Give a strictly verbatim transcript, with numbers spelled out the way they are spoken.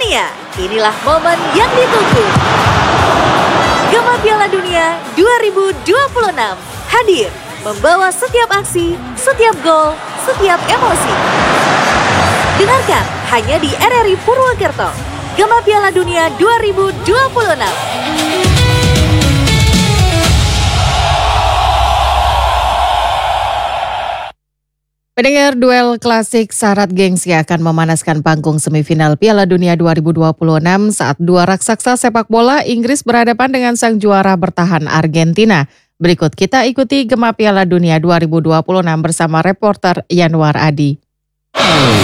Dunia, inilah momen yang ditunggu. Gema Piala Dunia dua ribu dua puluh enam hadir membawa setiap aksi, setiap gol, setiap emosi. Dengarkan hanya di R R I Purwokerto. Gema Piala Dunia dua ribu dua puluh enam. Pendengar, duel klasik syarat gengsi akan memanaskan panggung semifinal Piala Dunia dua ribu dua puluh enam saat dua raksasa sepak bola Inggris berhadapan dengan sang juara bertahan Argentina. Berikut kita ikuti Gema Piala Dunia dua ribu dua puluh enam bersama reporter Yanwar Adi.